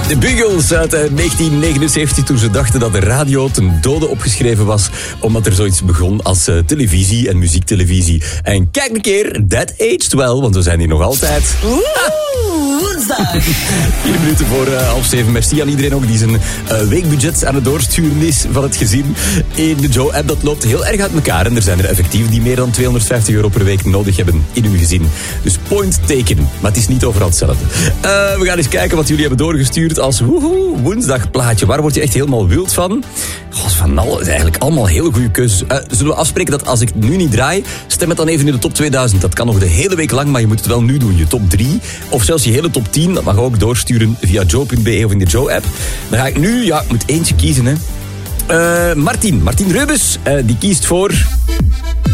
De Bugles uit 1979, toen ze dachten dat de radio ten dode opgeschreven was, omdat er zoiets begon als televisie en muziektelevisie. En kijk een keer, that aged well, want we zijn hier nog altijd. Woensdag. 4 minuten voor 6:30. Merci aan iedereen ook die zijn weekbudget aan het doorsturen is van het gezin in de Joe-app. Dat loopt heel erg uit elkaar en er zijn er effectief die meer dan €250 per week nodig hebben in hun gezin. Dus point taken, maar het is niet overal hetzelfde. We gaan eens kijken wat jullie hebben doorgestuurd als woensdagplaatje. Waar word je echt helemaal wild van? God, van alles, eigenlijk allemaal hele goede keuzes. Zullen we afspreken dat als ik het nu niet draai, stem het dan even in de top 2000. Dat kan nog de hele week lang, maar je moet het wel nu doen. Je top 3 of zelfs je hele top 10. Dat mag je ook doorsturen via joe.be of in de Joe-app. Dan ga ik nu, ik moet eentje kiezen, hè. Martin Reubens, die kiest voor